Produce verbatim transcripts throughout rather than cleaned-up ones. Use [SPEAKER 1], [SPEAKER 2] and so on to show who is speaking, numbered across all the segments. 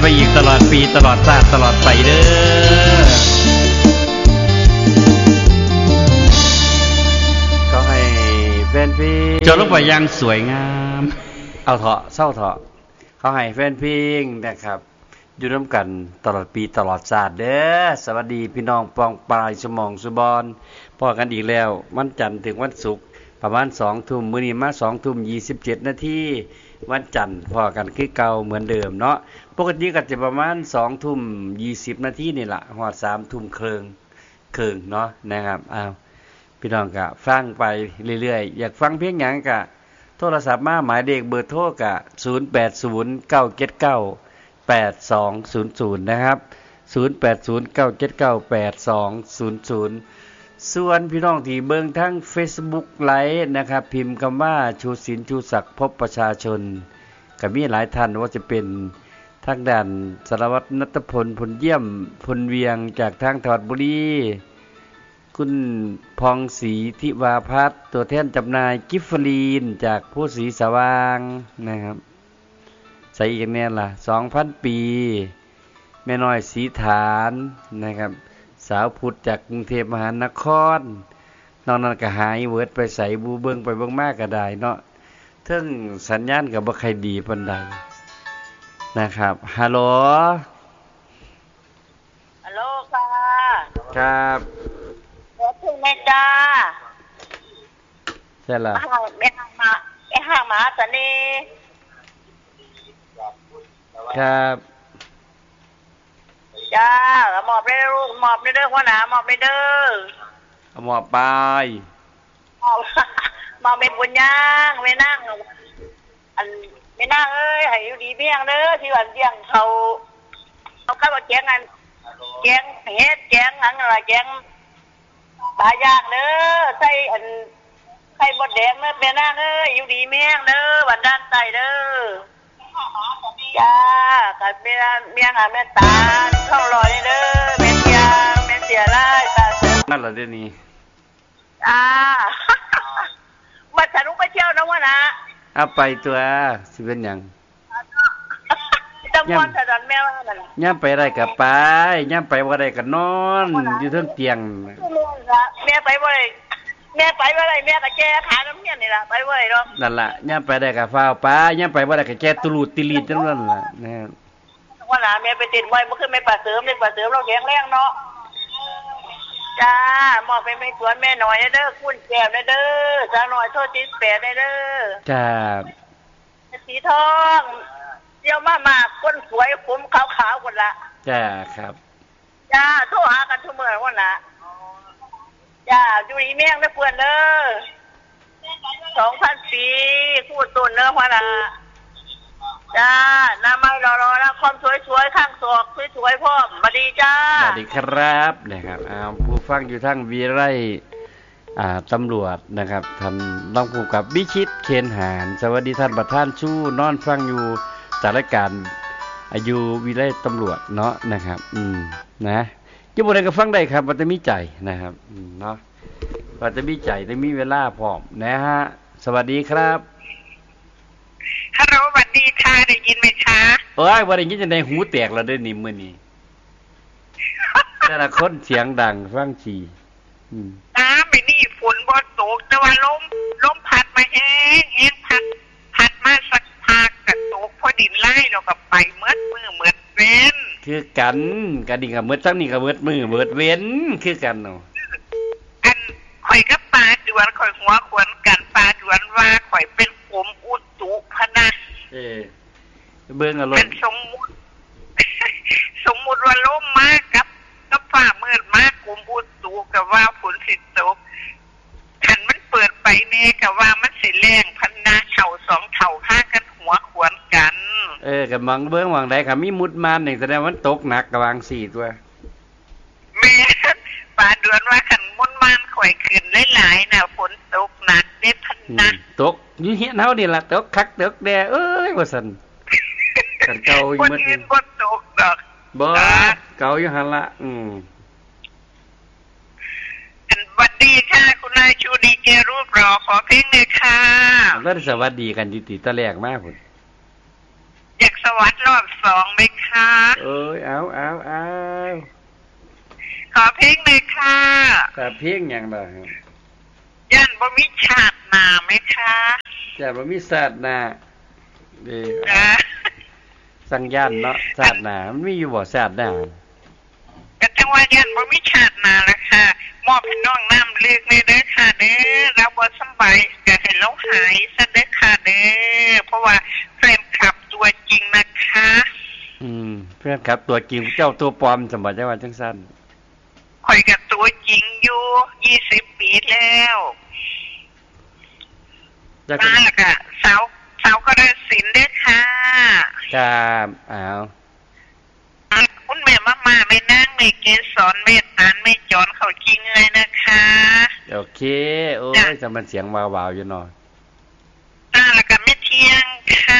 [SPEAKER 1] อีกตลอดปีตลอดชาติตลอดไปเด้อ
[SPEAKER 2] ก็ให้แฟนเพลง
[SPEAKER 1] จบลงไปอย่างสวยงาม
[SPEAKER 2] เอาเถาะเศร้าเถาะเขาให้แฟนเพลงนะครับอยู่ร่วมกันตลอดปีตลอดชาติเด้อสวัสดีพี่น้องปองปลายสมองสุบอนพอกันอีกแล้ววันจันทร์ถึงวันศุกร์ประมาณ สองทุ่ม มื้อนี้มา สองทุ่มยี่สิบเจ็ด นาทีวันจันทร์พอกันคือเก่าเหมือนเดิมเนาะปกติก็จะประมาณ สองทุ่มยี่สิบ นาทีนี่ล่ะฮอด สามทุ่มครึ่งครึ่งเนาะนะครับอ้าวพี่น้องก็ฟังไปเรื่อยๆอยากฟังเพลงหยังก็โทรศัพท์มาหมายเลขเบอร์โทรก็ศูนย์ แปด ศูนย์ เก้า เจ็ด เก้า แปด สอง ศูนย์ ศูนย์นะครับศูนย์ แปด ศูนย์ เก้า เจ็ด เก้า แปด สอง ศูนย์ ศูนย์ส่วนพี่น้องที่เบิ่งทั้ง Facebook ไลฟ์นะครับพิมพ์คำว่าชูศิลป์ชูศักดิ์พบประชาชนก็มีหลายท่านว่าจะเป็นทางด้านสารวัตรณัฐพลพลเยี่ยมพลเวียงจากทางจังหวัดบุรีคุณพองศรีทิวาพัฒน์ตัวแทนจำหน่ายกิฟฟลีนจากผู้ศรีสว่างนะครับใส่อีกแน่ล่ะ สองพัน ปีแม่น้อยศรีฐานนะครับสาวพุทธจากกรุงเทพมหานครนอกนั้นก็หายเวิร์ดไปใส่บูเบิงไปเบิ่งมากก็ได้เนาะเทิงสัญญาณก็บ่ค่อยดีปานใดนะครับฮัลโหล
[SPEAKER 3] ฮัลโหลค่ะ
[SPEAKER 2] ครับ
[SPEAKER 3] ขอบคุณแม่จ้า
[SPEAKER 2] ใช่ล่ะ
[SPEAKER 3] แม่ห่างมาแม่ห่างมาตะนี่
[SPEAKER 2] ครับ
[SPEAKER 3] จ้าหมอบได้ลูกหมอบได้เด้อหัวหน้าหมอบได้เด้อ
[SPEAKER 2] เอาหมอบไป
[SPEAKER 3] หมอบหมอบเป็นบุญย่างแม่นั่งอันแม่นั่งเอ้ยให้อยู่ดีเพียงเด้อที่วันเที่ยงเขาเขาก็มาแกงอันแกงเฮ็ดแกงอันอะไรแกงปลาย่างเด้อใส่อันไข่มดแดงเด้อแม่นั่งเอ้ยอยู่ดีเมียงเด้อวันด้านใต้เด้อจ้ากับเมียเมียงอ่ะแม่ตาเข้ารอนี่เด้อแม่เสียแม่เสียไล่ตา
[SPEAKER 2] นั่นล่ะเดี๋ยวนี้
[SPEAKER 3] อ่ามาสนุกไปเที่ยวนะวะนะ
[SPEAKER 2] เอาไปตัวสิเป็นหยัง
[SPEAKER 3] จำวันถนนแม่ว่านั่น
[SPEAKER 2] ย่ำไปได้ก็ไปย่ำไปบ่ได้ก็นอนอยู่เทิงเตียง
[SPEAKER 3] แม่ไปบ่ได้แม่ไปบ่ได้แม่ก็แก้ขาน้ำเมียนนี่ล่ะไปบ่ได้ดอก
[SPEAKER 2] นั่นล่ะย่ำไปได้ก็ฟ้าวไปย่ำไปบ่ได้ก็แก้ตุลูดติลีดจังนั้นล่ะนะ
[SPEAKER 3] ว่าน่ะแม่ไปติดไว้บ่คือแม่ป่าเสริมเด็กป่าเสริมเราแข็งแรงเนาะจ้ามอบไปแม่สวนแม่หน่อยเด้อคุณแก้มเด้อจ้าหน่อยโทษติดแปดได้เด้อ
[SPEAKER 2] ครับ
[SPEAKER 3] สีทองเดี๋ยวมามาคนสวยผมขาวๆหมดละ
[SPEAKER 2] จ้าครับ
[SPEAKER 3] จ้าโทรหากันทุกมื้อว่าน่ะจ้าอยู่นี่แม่งได้เพื่อนเด้อ สองพัน ปีพูดต้นเนื้อหัวน่ะจ้าหน้าไม้รอๆนะความสวยๆข้างศอกสวยๆพร้อมมาดีจ้า
[SPEAKER 2] สวัสดีครับนะครับอ้าวผู้ฟังอยู่ทั้งวีไร่อ่าตำรวจนะครับท่านรองผู้กับวิชิตเคนหานสวัสดีท่านประธานชู้นอนฟังอยู่จากรายการอายุวิไร่ตำรวจเนาะนะครับอืมนะอยู่บ่ได้ก็ฟังได้ครับว่าจะมีใจนะครับอืมเนาะว่าจะมีใจได้มีเวลาพร้อมนะฮะสวัสดีครับ
[SPEAKER 3] ฮัลโหลสวัสดีค่ะได้ยินไหมคะ
[SPEAKER 2] โอ้ยบ่ได้ยินจังได๋หูแตกแล้วเด้อนี่มื้อนี้แต่ละคนเสียงดังฟังสิอืม
[SPEAKER 3] น้ำไม่นี่ฝนบ่ตกแต่ว่าลมลมพัดมาแห้งแห้งพัดพัดมาสักพักก็ตกพอดินไล่แล้วก็ไปเมิดมือเมิดเว้น
[SPEAKER 2] คือกันกะดิ่งก็เมิดทั้งนี้ก็เมิดมือเมิดเว้นคือกันเนาะ
[SPEAKER 3] อันข่อยกับปลาดวนข่อยหัวขวนกันปลาดวนว่าข่อยเป็นกรมอุตุพะนะ
[SPEAKER 2] เออเบิ่งอารมณ์
[SPEAKER 3] เป็นสมมุติสมมุติว่าลมมากกับกับฟ้ามืดมากกรมอุตุก็ว่าฝนสิตกคันมันเปิดไปแน่ก็ว่ามันสิแรงพะนะเฒ่าสองเฒ่าพากันหัวขวนกัน
[SPEAKER 2] เออก็มองเบิ่งว่างใดก็มีมุดมานนี่แสดงว่ามันตกหนักก็วางสี่ตัว
[SPEAKER 3] แม่ปลาเดือนว่าคันมุดมานข่อยขึ้นหลายๆน่ะฝนตกหนักเด้พะนะ
[SPEAKER 2] ตกอยู่เฮียนเฮานี่ล่ะตกคักตกแด่เอ้ยว่าซั่นกันเก่าอยู่หมดนี่
[SPEAKER 3] บ่ตกดอก
[SPEAKER 2] บ่เก่าอยู่หั่นล่ะอืม
[SPEAKER 3] อันสวัสดีค่ะคุณนายชูดีเจรูปรอขอเพลงหน่อยค่ะ
[SPEAKER 2] แล้วสวัสดีกันอยู่ติตะแรกมาพุ่น
[SPEAKER 3] อยากสวัสดิ์รอบสองไหมคะ
[SPEAKER 2] เอ้ยเอาเอาเอา
[SPEAKER 3] ขอเพลงเลยค่ะ
[SPEAKER 2] แต่เพลงอย่างไร
[SPEAKER 3] ย่านบ่มีชาติหน้าไหมคะ
[SPEAKER 2] ย่านบ่มีชาติหน้าดีสังย่านเนาะชาติหน้ามันมีอยู่บ่ชาติหน้า
[SPEAKER 3] ก็จังว่าย่านบ่มีชาติหน้าล่ะค่ะมอบให้น้องน้ำเลือกเลยเด้อค่ะเด้อเราบ่สบายก็ให้เราหายซะเด้อค่ะเด้อเพราะว่าแฟนคลับตัวจริงนะคะ
[SPEAKER 2] อืมแฟนคลับตัวจริงเจ้าตัวปลอมสมบัติจังว่าจังซั่น
[SPEAKER 3] ข่อยก็ตัวจริงอยู่ยี่สิบปีแล้วมาแล้วก็สาวสาวก็ได้สินเด้อค่ะ
[SPEAKER 2] ครับอ้าว
[SPEAKER 3] คุณแม่มามาไม่นั่งไม่เกสรไม่ตานไม่จอนเขาจริงเลยนะคะ
[SPEAKER 2] โอเคโอ้ยจะมันเสียงวาวๆอยู่หน่อย
[SPEAKER 3] อ่าแล้วก็ไม่เที่ยงค่ะ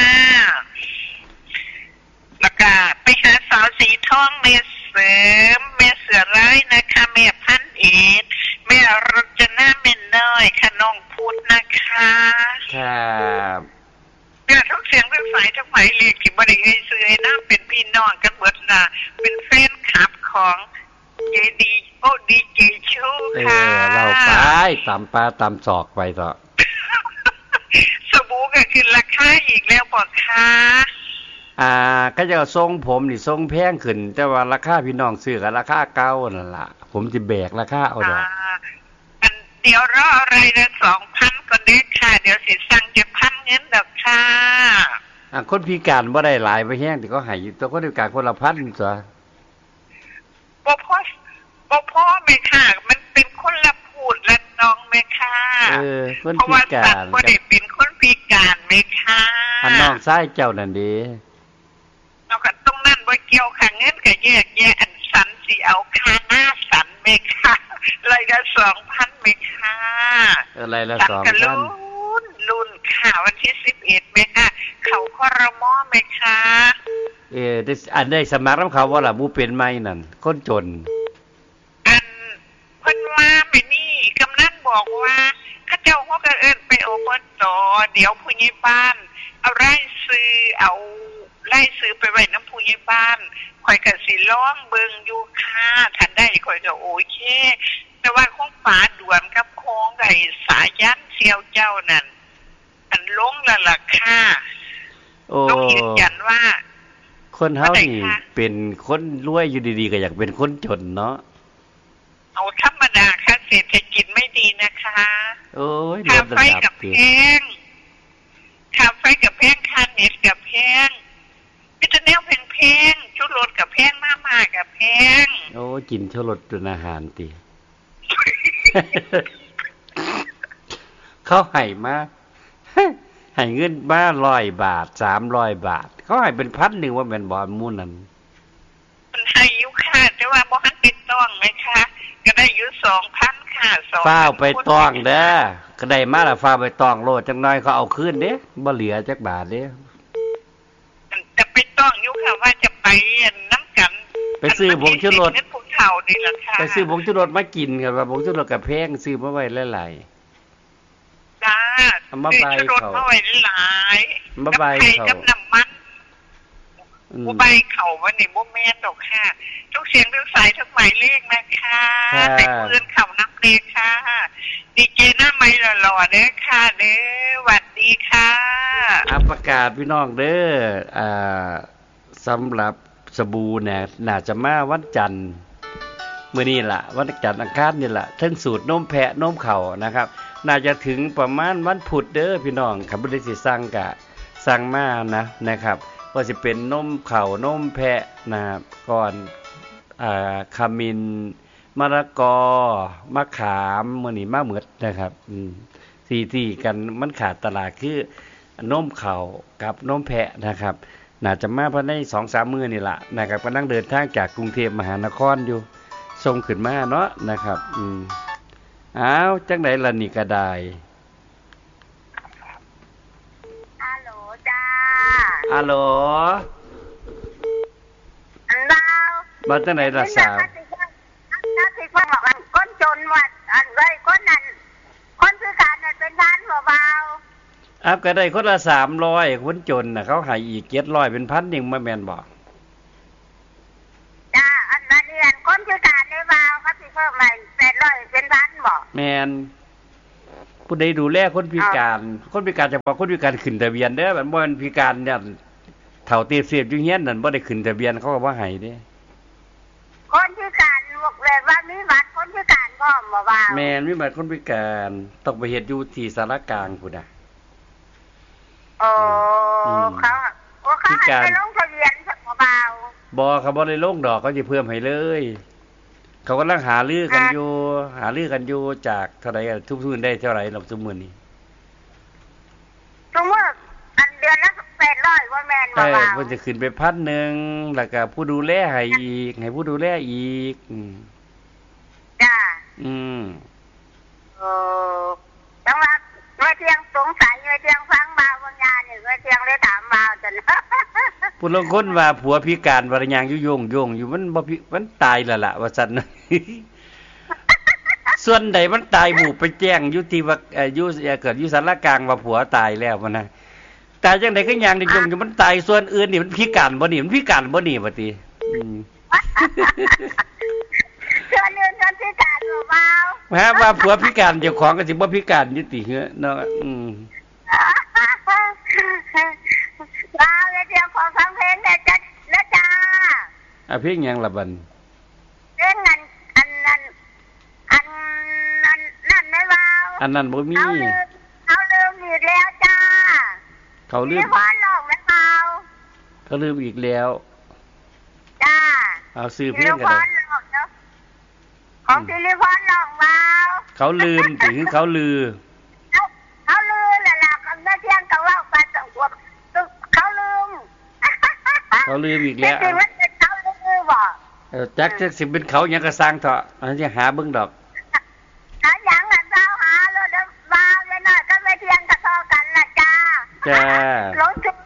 [SPEAKER 3] แล้วก็ไปหาสาวสีทองแม่เสริมแม่เสือร้ายนะคะแม่พันเอ็ดแม่รจนาแม่น้อยค่ะน้องพูดนะคะ
[SPEAKER 2] ครับ
[SPEAKER 3] เนี่ยทุกเสียงทุกสายทุกหมายเลขที่บริเวณซื้อไอ้น้ำเป็นพี่น้องกันเบิดนะเป็นแฟนคลับของเจดีโอดีเจชูค่ะ
[SPEAKER 2] เออเราไปตามปลาตามศอกไปต่อ
[SPEAKER 3] สบู่ก็ขึ้นราคาอีกแล้วบอกค่ะ
[SPEAKER 2] อ่าก็จะทรงผมนี่ทรงแพงขึ้นแต่ว่าราคาพี่น้องซื้อกับราคาเก่านั่นล่ะผมจะแบกราคาเอาดอก
[SPEAKER 3] อันเดี๋ยวรออะไรนะสองพันก่อนเด้อค่ะเดี๋ยวสิสั่งจะพันเงินดอกค่ะ
[SPEAKER 2] อ่าคนพิการบ่ได้หลายไปแห้งแต่ก็ให้อยู่ตัวคนพิการคนละพันซะ
[SPEAKER 3] บ่พอบ่พอแม่ค่ะมันเป็นคนละพูดละน้องแม่ค่ะ
[SPEAKER 2] เออคนพิการ
[SPEAKER 3] บ่ได้เป็นคนพิการแม่ค่ะ
[SPEAKER 2] อันน้องชายเจ้านั่นเด้
[SPEAKER 3] เอากันตรงนั้นบ่เกี่ยวค่ะเงินก็แยกแยะอันสันสิเอาค่าหน้าสันแม่ค่ะรายละสองพันแม่ค่ะ
[SPEAKER 2] เออรายละสองพัน
[SPEAKER 3] รุ่นรุ่นค่ะวันที่สิบเอ็ดแม่ค่ะเขาครม.แม่ค่ะ
[SPEAKER 2] เออได้อันได้สมัครนำเขาว่าล่ะบ่เป็นใหม่นั่นคนจน
[SPEAKER 3] อันเพิ่นว่าแม่นี่กำนันบอกว่าเขาเจ้าเฮาก็เอิ้นไปอบต.เดี๋ยวผู้ใหญ่บ้านเอารายชื่อเอาไล่ซื้อไปไว้น้ำผู้ใหญ่บ้านข่อยก็สิร้องเบิ่งอยู่ค่ะทันได้ข่อยก็โอเคแต่ว่าของฝาด่วนกับโค้งไอ้สายันเซียวเจ้านั่นอันลงละล่ะค่ะต้องยืนยันว่า
[SPEAKER 2] คนเฮานี่เป็นคนรวยอยู่ดีๆก็อยากเป็นคนจนเนาะ
[SPEAKER 3] เอาธรรมดาค่ะเศรษฐกิจไม่ดีนะคะ
[SPEAKER 2] โอ้ย
[SPEAKER 3] ค่าไฟกับแพงค่าไฟกับแพงค่าเน็ตกับแพงพิจารณาแพงๆชุดรถกับแพงมากๆกับแพง
[SPEAKER 2] โอ้กินชุดรถเป็นอาหารติ เขาให้มาให้เงินมาร้อยบาทสามร้อยบาทเขาให้เป็นพันหนึ่งว่าเป็นบอลมูนั่น
[SPEAKER 3] มันให้อยู่ค่ะแต่ว่าบ่ทันติดต้องไหมคะก็ได้อยู่สองพันค่ะสอง
[SPEAKER 2] ฟ้าไปต้องเด้อก็ได้มาละฟ้าไปต้องโลดจังน้อยเขาเอาคืนเด้บ่เหลือจักบาทเด้
[SPEAKER 3] จะไปต้องอยู่ค่ะว่าจะไปน้ำกัน
[SPEAKER 2] ไปซื้อผงชูรสไปซื้อผงชูรสมากินครับว่าผงชูรสกับแพงซื้อมาไว้หลาย
[SPEAKER 3] ๆจ้า
[SPEAKER 2] เอามาใบเขา
[SPEAKER 3] มาไว้หลาย
[SPEAKER 2] มาใบเขา
[SPEAKER 3] กับน้ำมันบ่ใบเขาว่านี่บ่แม่นดอกค่ะทุกเสียงทุกสายทุกหมายเลขนะคะไปเพื่อนเขาน้ำเลขค่ะดีเจหน้าไม้หล่อๆเด้อค่ะเด้อสวัสดีค่ะ
[SPEAKER 2] อัปประกาศพี่น้องเด้ออ่าสำหรับสบู่เนี่ยน่าจะมาวันจันทร์มื้อนี้ล่ะวันจันทร์อังคารนี่ล่ะทั้งสูตรนมแพะนมเข่านะครับน่าจะถึงประมาณวันพุธเด้อพี่น้องคันบ่ได้สิสั่งก็สั่งมานะนะครับว่าสิเป็นนมเข่านมแพะนะครับก่อนอ่าขมิ้นมะละกอมะขามมื้อนี้มาหมดนะครับอืมสี่ที่กันมันขาดตลาดคือนมเข่ากับนมแพะนะครับน่าจะมาภายใน สองสาม มื้อนี่ล่ะนะครับกำลังเดินทางจากกรุงเทพมหานครอยู่ส่งขึ้นมาเนาะนะครับอืมอ้าวจังได๋ล่ะนี่ก็ได้
[SPEAKER 3] ฮัลโหลจ้า
[SPEAKER 2] ฮัลโหล
[SPEAKER 3] อันดาว
[SPEAKER 2] มาจังได๋ล่ะสาว
[SPEAKER 3] ถ้าสิฟังบอกว่าคนจนว่าอันไว้คนนั้นคนพิการน่ะเป็นทานบ่เบา
[SPEAKER 2] อัพก็ได้คนละสามร้อยคนจนน่ะเขาให้อีกเจ็ดร้อยเป็นพันหนึ่งมาแม่นบ่
[SPEAKER 3] จ้าอันนั้นนี่อันคนพิการได้บ่าวเขาสิเพิ่มใหม่แปดร้อยเป็นพันบ่
[SPEAKER 2] แม่นผู้ใดดูแลคนพิการคนพิการเฉพาะคนพิการขึ้นทะเบียนเด้อมันบ่แม่นพิการเนี่ยเฒ่าเตียเสียบอยู่เฮียนนั่นบ่ได้ขึ้นทะเบียนเขาก็บ่ให้เด้
[SPEAKER 3] คนพิการแบบว่ามีบัตรคนพิการพร้อมบ่บ่าว
[SPEAKER 2] แม่นมีบัตรคนพิการต้องไปเฮ็ดอยู่ที่สารกลางพุ่นน่ะ
[SPEAKER 3] โอ้เขาว่าเขาให้ไปลงทะเบียนบ่บ่าว
[SPEAKER 2] บ่เขาบ่ได้ลงดอกเขาสิเพิ่มให้เลยเขากำลังหาลือกันอยู่หาลือกันอยู่จากเท่าไหร่ทุกมื้อได้เท่าไหร่รอบทุกมื้อนี้
[SPEAKER 3] ทุกมื้ออันเดือนละแปดร้อยว่าแม่นบ่บ่าว
[SPEAKER 2] เพิ่นจะขึ้นไปพันหนึ่งแล้วก็ผู้ดูแลให้อีกให้ผู้ดูแลอีกอืม
[SPEAKER 3] จ้า
[SPEAKER 2] อืม
[SPEAKER 3] เออจังว่าเมื่อเที่ยงสงสัยเมื่อเที่ยงฟังบ่าวบางอย่างนี่เมื่อเที่ยงเลยถามบ่าวจัง
[SPEAKER 2] ผู้ลางคนว่าผัวพิการว่าอย่างอยู่โยงโยงอยู่มันบ่มันตายแล้วล่ะว่าซั่นส่วนใดมันตายหมู่ไปแจ้งอยู่ที่ว่าอยู่เกิดอยู่สารกลางว่าผัวตายแล้วมันน่ะตายจังได๋ก็อย่างนี่โยงอยู่มันตายส่วนอื่นนี่มันพิการบ่นี่มันพิการบ่นี่ว่าติอืม
[SPEAKER 3] ส่วนอื่นมันพิการบ่บ่าว
[SPEAKER 2] ฮะว่าผัวพิการเจ้าของก็สิบ่พิการอยู่ติเฮ้อเนาะอืม
[SPEAKER 3] บ่าวเดี๋ยวขอฟังเพลงได้จ้ะนะจ้า
[SPEAKER 2] อ่ะเพลงหยังล่ะบัด
[SPEAKER 3] เพลงนั้นอันนั้นอันนั้นนั่นได้บ่าว
[SPEAKER 2] อันนั้นบ่มี
[SPEAKER 3] เขาลืมอีกแล้วจ้า
[SPEAKER 2] เขาลืม
[SPEAKER 3] พรร้องแม่บ่าว
[SPEAKER 2] เขาลืมอีกแล้ว
[SPEAKER 3] จ้า
[SPEAKER 2] เอาซื้อเพลงกัน
[SPEAKER 3] ของซิลิพรร้องบ่าว
[SPEAKER 2] เขาลืมถึงเขาลือ
[SPEAKER 3] เขาลืมแล้วล่ะคำเที่ยงก็เว้าไปจังพวกเขาลืม
[SPEAKER 2] เขาลืมอีกแล้ว
[SPEAKER 3] จริงๆมันเป็นเขาลืมบ่
[SPEAKER 2] เออจักจักสิเป็นเขาหยังก็สร้างเถาะอันนี้หาเบิ่งดอก
[SPEAKER 3] หาหยังอันเจ้าหาโลดบ่าวเลยน้อยก็ไม่เที่ยงก็ทอกันล่ะจ้า
[SPEAKER 2] จ้า
[SPEAKER 3] ลงทุน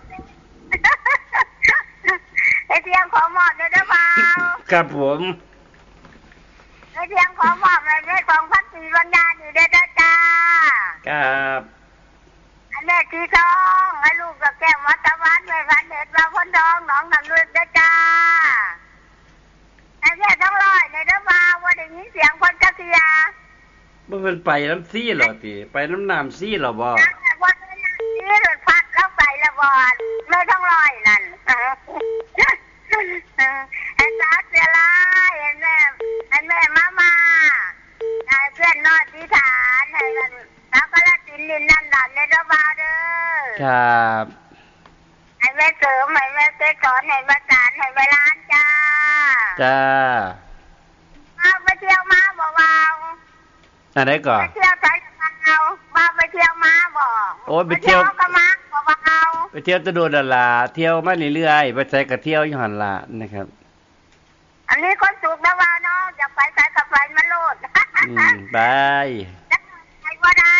[SPEAKER 3] ไอ้เที่ยงขอมอบเด้อบ่าว
[SPEAKER 2] ครับผม
[SPEAKER 3] ไอ้เที่ยงขอมอบในเรื่องของพัดสีปัญญานี่เด้อจ้า
[SPEAKER 2] ครับ
[SPEAKER 3] อันนี้ที่ช่องให้ลูกกับแก้มวัดตะวันไปพันเด็ดมาพ้นดองหนองน้ำลึกเด้อจ้าไอ้แค่ต้องร้อยในเด้อบ่าวว่าได้ยินเสียงคนจักรยา
[SPEAKER 2] บ่มันไปน้ำซี่เหรอติไปน้ำน้ำซี่เหรอบ่
[SPEAKER 3] ว่าน้ำซี่รถพัดแล้วไปละบ่ไม่ต้องร้อยนั่นไอ้สาวเสียลายไอ้แม่ไอ้แม่มามาไอ้เพื่อนนอดที่ฐานไอ้กันแล้วก็ละตินลินนั่นดันในเด้อบ่าวเด้อ
[SPEAKER 2] ครับ
[SPEAKER 3] ไอ้แม่เสริมไอ้แม่เสกสอนไอ้มาจานไอ้แม่ล้านจ้า
[SPEAKER 2] จ้า
[SPEAKER 3] เอาไปเที่ยวมาบ่บ่าว
[SPEAKER 2] อันไหนก่อน
[SPEAKER 3] ไปเที่ยวใช้กันเอาบ่าวไปเที่ยวมาบ่
[SPEAKER 2] โอ้ไปเที่ยว
[SPEAKER 3] ก็มาบ่บ่าว
[SPEAKER 2] ไปเที่ยวตะโดดนั่นล่ะเที่ยวมาเรื่อยๆไปใส่ก็เที่ยวอยู่หั่นล่ะนะครับ
[SPEAKER 3] อันนี้คนสุกนะว่าเนาะอยากไปใส่กับไฟมันโลด
[SPEAKER 2] อืมไป
[SPEAKER 3] ไปบ่ได้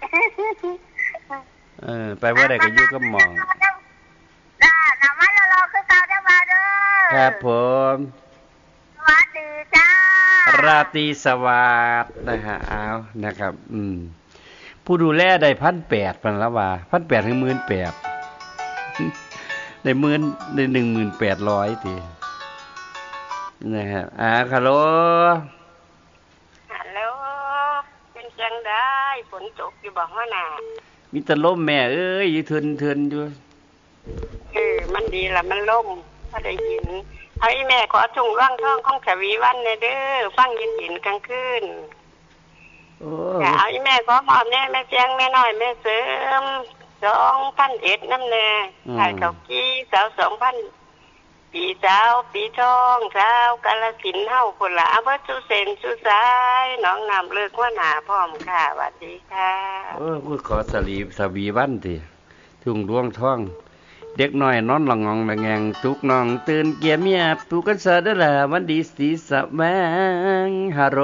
[SPEAKER 2] เออไปบ่ได้ก็อยู่กับหม่อง
[SPEAKER 3] จ้าน่ะมาแล้วรอคือเก่าเด้อบ่าวเด้อ
[SPEAKER 2] ครับผม
[SPEAKER 3] สวัสดีจ้า
[SPEAKER 2] ราตรีสวัสดิ์นะฮะอ้าวนะครับอืมผู้ดูแลได้ หนึ่งพันแปดร้อย พันละว่า หนึ่งพันแปดร้อย ถึง หนึ่งหมื่นแปดพัน ได้หมื่นได้ หนึ่งพันแปดร้อยตินะฮะอ่าฮัลโหล
[SPEAKER 3] ฮัลโหลเป็นจังได๋ฝนตกอยู่บ่ฮ้อน่ะ
[SPEAKER 2] มีแต่ลมแม่เอ้ยอยู่เทือนๆอยู่
[SPEAKER 3] เออมันดีล่ะมันลมบ่ได้ยินเอาอีแม่ขอถุงร่างท้องของขวีวันแน่เด้อฟังเย็นๆกลางคืน
[SPEAKER 2] โอ้
[SPEAKER 3] เอาอีแม่ขอมอบแน่แม่แจ้งแม่น้อยแม่เสริมสองพันเอ็ดน้ำแน่ขายข้าวกี้สาวสองพันปีสาวปีทองสาวกาฬสินธุ์เฮาพุ่นล่ะเบิดสุเซนสุสายน้องน้ำเลิกหัวหน้าพร้อมค่ะสวัสดีค่ะ
[SPEAKER 2] เออกูขอสลีสวีวันติทุ่งดวงทองเด็กน้อยนอนหลังงองละแงงตุกน้องตื่นเกียเมียปูกันซะเด้อล่ะวันดีสีสะแมงฮาโร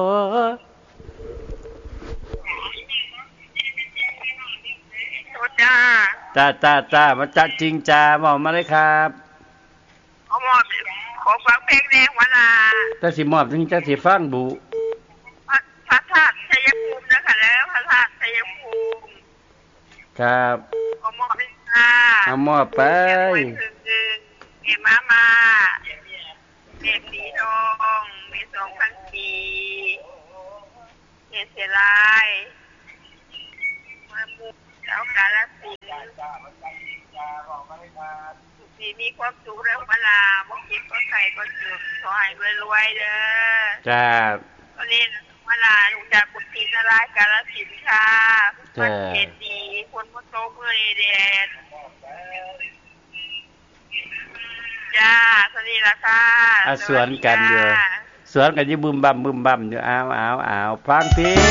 [SPEAKER 3] จ้า
[SPEAKER 2] จ้าจ้าจ้ามาจัดจริงจ้าบอกมาเลยครับ
[SPEAKER 3] ขอมอบขอฟังเพลงแดงวะล่ะ
[SPEAKER 2] ถ้าสิมอบถึงจะสิฟังบุ
[SPEAKER 3] พระธาตุชัยภูมินะคะแล้วพระธาตุชัยภูมิ
[SPEAKER 2] ครับ
[SPEAKER 3] ขอมอบให้ค่ะ
[SPEAKER 2] เอามอบไป
[SPEAKER 3] เอ็มมามาเด็กสีทองมีสองพันปีเอเสลายมาบุกแล้วกาลสินสุขีมีความสุขแล้วเวลาบ่คิดก็ใครก็เจ็บขอให้รวยๆเด้อ
[SPEAKER 2] ครับ
[SPEAKER 3] ตอนนี้เวลาลูกจากกุฏินารายกาลสินค่ะมันเห็นดีคนบ่โตเมื่อแดดจ้าสวัสดีล่ะค่ะ
[SPEAKER 2] อ่ะสวนกันอยู่สวนกันอยู่บึมบั่มบึมบั่มอยู่อ้าวอ้าวอ้าวฟังเพลง